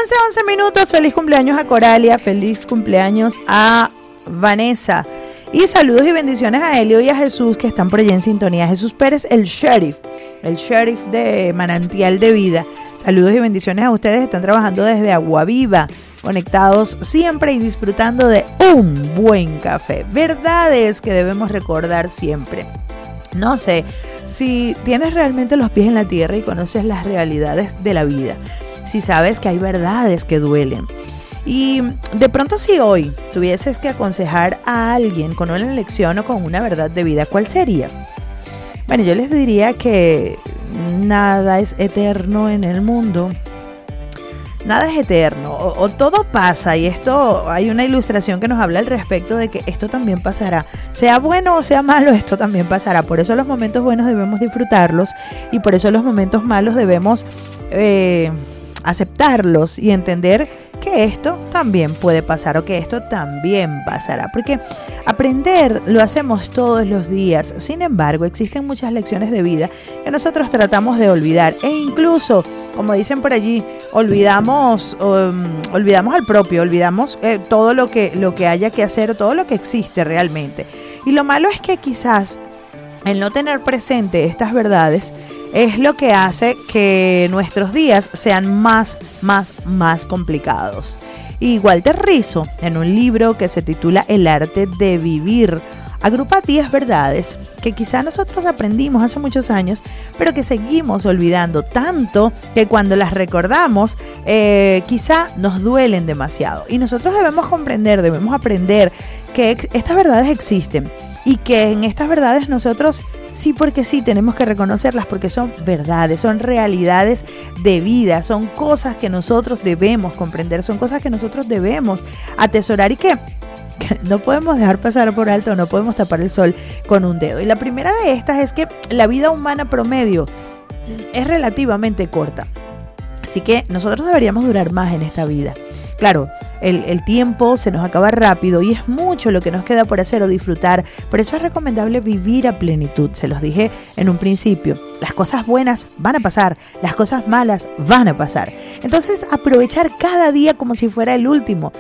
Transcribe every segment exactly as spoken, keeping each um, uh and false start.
once, once minutos. Feliz cumpleaños a Coralia, feliz cumpleaños a Vanessa. Y saludos y bendiciones a Elio y a Jesús que están por allá en sintonía. Jesús Pérez, el sheriff, el sheriff de Manantial de Vida. Saludos y bendiciones a ustedes. Están trabajando desde Aguaviva, conectados siempre y disfrutando de un buen café. Verdades que debemos recordar siempre. No sé si tienes realmente los pies en la tierra y conoces las realidades de la vida. Si sabes que hay verdades que duelen. Y de pronto si hoy tuvieses que aconsejar a alguien con una lección o con una verdad de vida, ¿cuál sería? Bueno, yo les diría que nada es eterno en el mundo. Nada es eterno, o, o todo pasa, y esto hay una ilustración que nos habla al respecto de que esto también pasará. Sea bueno o sea malo, esto también pasará. Por eso los momentos buenos debemos disfrutarlos y por eso los momentos malos debemos eh, aceptarlos y entender que esto también puede pasar o que esto también pasará, porque aprender lo hacemos todos los días. Sin embargo, existen muchas lecciones de vida que nosotros tratamos de olvidar e incluso, como dicen por allí, olvidamos um, olvidamos al propio, olvidamos eh, todo lo que, lo que haya que hacer, todo lo que existe realmente. Y lo malo es que quizás el no tener presente estas verdades es lo que hace que nuestros días sean más, más, más complicados. Y Walter Rizzo, en un libro que se titula El arte de vivir, agrupa diez verdades que quizá nosotros aprendimos hace muchos años, pero que seguimos olvidando tanto que cuando las recordamos, eh, quizá nos duelen demasiado. Y nosotros debemos comprender, debemos aprender que ex- estas verdades existen y que en estas verdades nosotros sí, porque sí, tenemos que reconocerlas porque son verdades, son realidades de vida, son cosas que nosotros debemos comprender, son cosas que nosotros debemos atesorar y que, que no podemos dejar pasar por alto, no podemos tapar el sol con un dedo. Y la primera de estas es que la vida humana promedio es relativamente corta, así que nosotros deberíamos durar más en esta vida. Claro, el, el tiempo se nos acaba rápido y es mucho lo que nos queda por hacer o disfrutar. Por eso es recomendable vivir a plenitud. Se los dije en un principio. Las cosas buenas van a pasar, las cosas malas van a pasar. Entonces, aprovechar cada día como si fuera el último.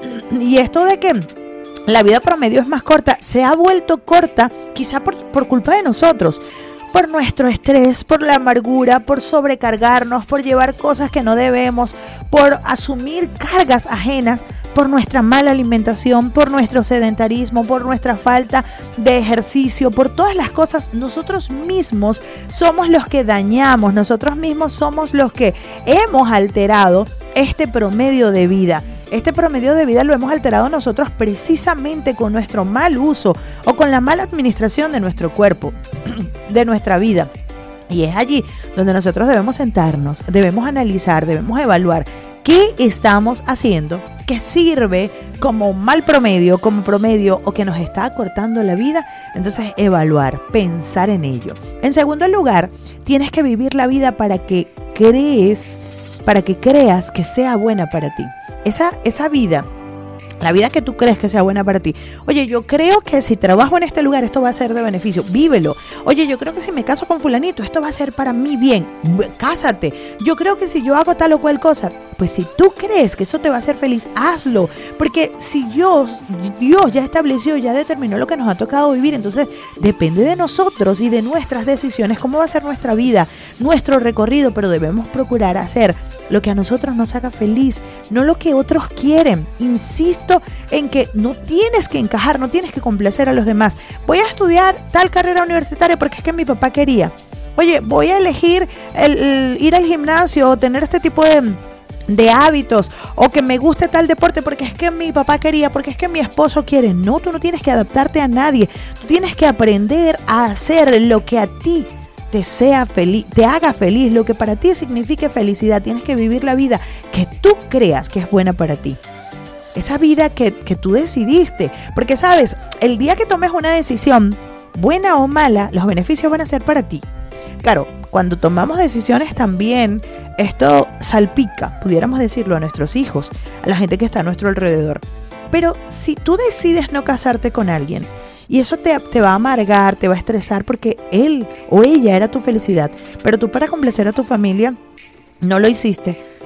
Y esto de que la vida promedio es más corta, se ha vuelto corta quizá por, por culpa de nosotros. Por nuestro estrés, por la amargura, por sobrecargarnos, por llevar cosas que no debemos, por asumir cargas ajenas, por nuestra mala alimentación, por nuestro sedentarismo, por nuestra falta de ejercicio, por todas las cosas. Nosotros mismos somos los que dañamos, nosotros mismos somos los que hemos alterado este promedio de vida. Este promedio de vida lo hemos alterado nosotros precisamente con nuestro mal uso o con la mala administración de nuestro cuerpo, de nuestra vida. Y es allí donde nosotros debemos sentarnos, debemos analizar, debemos evaluar qué estamos haciendo que sirve como mal promedio, como promedio o que nos está acortando la vida. Entonces evaluar, pensar en ello. En segundo lugar, tienes que vivir la vida para que crees, para que creas que sea buena para ti. Esa, esa vida, la vida que tú crees que sea buena para ti. Oye, yo creo que si trabajo en este lugar esto va a ser de beneficio, vívelo. Oye, yo creo que si me caso con fulanito esto va a ser para mi bien, cásate. Yo creo que si yo hago tal o cual cosa, pues si tú crees que eso te va a hacer feliz, hazlo. Porque si Dios, Dios ya estableció, ya determinó lo que nos ha tocado vivir, entonces depende de nosotros y de nuestras decisiones cómo va a ser nuestra vida, nuestro recorrido, pero debemos procurar hacer lo que a nosotros nos haga feliz, no lo que otros quieren. Insisto en que no tienes que encajar, no tienes que complacer a los demás. Voy a estudiar tal carrera universitaria porque es que mi papá quería. Oye, voy a elegir el, el ir al gimnasio o tener este tipo de, de hábitos o que me guste tal deporte porque es que mi papá quería, porque es que mi esposo quiere. No, tú no tienes que adaptarte a nadie. Tú tienes que aprender a hacer lo que a ti te sea feliz, te haga feliz, lo que para ti signifique felicidad. Tienes que vivir la vida que tú creas que es buena para ti. Esa vida que, que tú decidiste. Porque sabes, el día que tomes una decisión, buena o mala, los beneficios van a ser para ti. Claro, cuando tomamos decisiones también, esto salpica, pudiéramos decirlo, a nuestros hijos, a la gente que está a nuestro alrededor. Pero si tú decides no casarte con alguien, y eso te, te va a amargar, te va a estresar porque él o ella era tu felicidad, pero tú para complacer a tu familia no lo hiciste.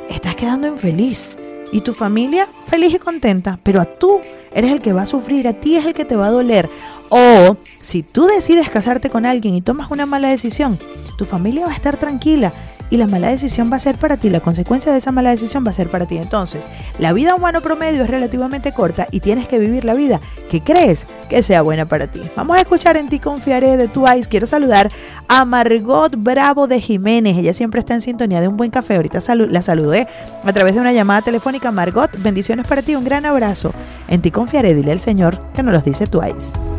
estás quedando infeliz. Y tu familia feliz y contenta, pero a tú eres el que va a sufrir, a ti es el que te va a doler. O si tú decides casarte con alguien y tomas una mala decisión, tu familia va a estar tranquila y la mala decisión va a ser para ti, la consecuencia de esa mala decisión va a ser para ti. Entonces, la vida humana promedio es relativamente corta y tienes que vivir la vida que crees que sea buena para ti. Vamos a escuchar En ti confiaré de Twice. Quiero saludar a Margot Bravo de Jiménez. Ella siempre está en sintonía de Un Buen Café. Ahorita salu- la saludé a través de una llamada telefónica. Margot, bendiciones para ti, un gran abrazo. En ti confiaré, dile al Señor que nos los dice Twice.